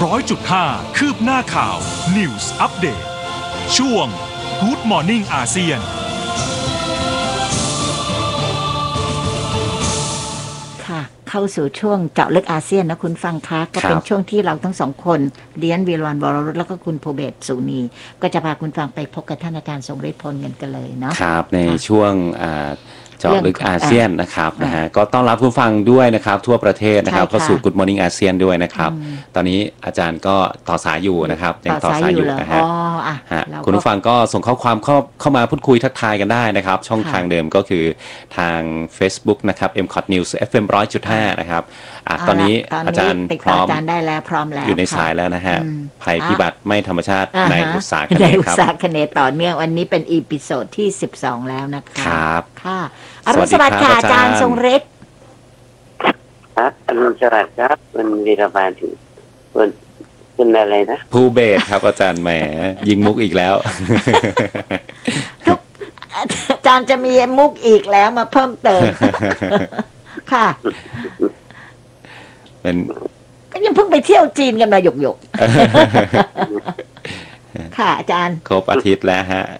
100.5 คืบหน้าข่าว News Update ช่วง Good Morning อาเซียนค่ะเข้าสู่ช่วงเจาะลึกอาเซียนนะคุณฟังคะก็เป็นช่วงที่เราทั้งสองคนเลี้ยนวีรวันวรรุตแล้วก็คุณภูเบศรสุนีก็จะพาคุณฟังไปพบกับท่านอาจารย์ทรงฤทธิ์พลกันเลยเนาะครับในช่วงเจาะลึกอาเซียนนะครับก็ต้อนรับคุณฟังด้วยนะครับทั่วประเทศนะครับเข้าสู่ Good Morning อาเซียนด้วยนะครับตอนนี้อาจารย์ก็ต่อสายอยู่นะครับยังต่อสายอยู่นะฮะคุณผู้ฟังก็ส่งข้อความเข้ามาพูดคุยทักทายกันได้นะครับช่องทางเดิมก็คือทาง Facebook นะครับ MCOT News FM 100.5 นะครับตอนนี้อาจารย์พร้อมได้แล้วพร้อมแล้วอยู่ในสายแล้วนะฮะภัยพิบัติไม่ธรรมชาติในอุตสาหกรรมครับอุตสาหกรรมต่อเนื่องวันนี้เป็นอีพิโซดที่12แล้วนะคะครับค่ะอรุณสวัสดิ์ค่ะอาจารย์ทรงฤทธิ์ครับอรุณสวัสดิ์ครับคุณวีรบาลถึงคุณอะไรนะภูเบศรครับอาจารย์แหมยิงมุกอีกแล้วทุกอาจารย์จะมีมุกอีกแล้วมาเพิ่มเติมค่ะเป็นก็ยังเพิ่งไปเที่ยวจีนกันมาหยกๆค่ะอาจารย์ครบอาทิตย์แล้วฮะ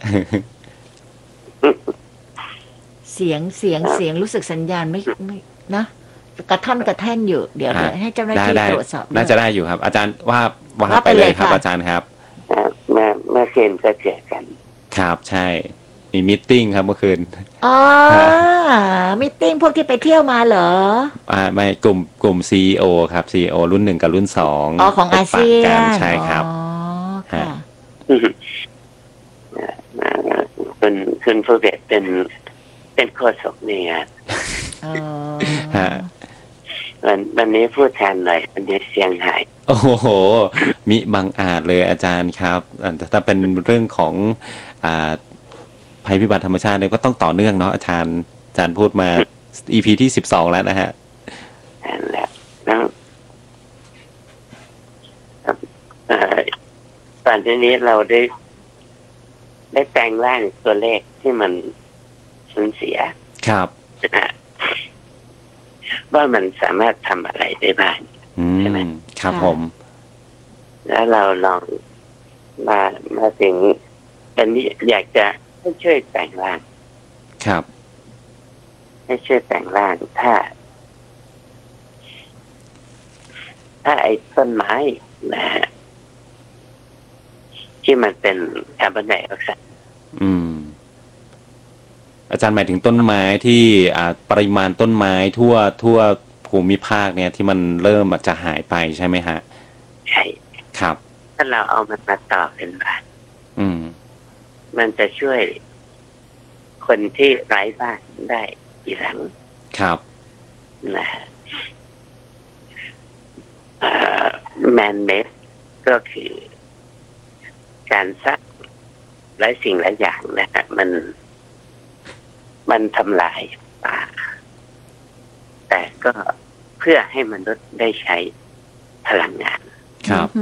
เสียงรู้สึกสัญญาณไม่นะกระท่อนกระแท่นอยู่เดี๋ยวให้เจ้าหน้าที่ตรวจสอบน่าจะได้อยู่ครับอาจารย์ว่าไปเลยครับอาจารย์ครับเมื่อคืนก็เจอกันครับใช่มีมีตติ้งครับเมื่อคืนมีตติ้งพวกที่ไปเที่ยวมาเหรอไม่กลุ่ม CEO ครับ CEO รุ่น1กับรุ่น2 ของอาเซียนใช่ครับคุณผู้เบศรเป็นโฆษกในงานวันนี้พูดแทนหน่อยวันนี้เสียงหายโอ้โหมิบังอาจเลยอาจารย์ครับถ้าเป็นเรื่องของภัยพิบัติธรรมชาติเนี่ยก็ต้องต่อเนื่องเนาะอาจารย์พูดมา EP ที่12แล้วนะฮะแล้วตอนนี้เราได้แปลงร่างตัวเลขที่มันสูญเสียครับว่ามันสามารถทำอะไรได้บ้างใช่ไหมครับผมแล้วเราลองมาถึงตอนนี้อยากจะให้ช่วยแต่งร่างครับให้ช่วยแต่งร่างถ้าไอ้ต้นไม้นะฮะที่มันเป็นคาร์บอนไดออกไซด์อาจารย์หมายถึงต้นไม้ที่ปริมาณต้นไม้ทั่วภูมิภาคเนี่ยที่มันเริ่มจะหายไปใช่ไหมฮะใช่ครับถ้าเราเอามันมาต่อเป็นบ้านมันจะช่วยคนที่ไร้บ้านได้อีกหลังครับนะแมนเมดก็คือการสร้างหลายสิ่งหลายอย่างนะฮะมันทำลายป่าแต่ก็เพื่อให้มนุษย์ได้ใช้พลังงานครับ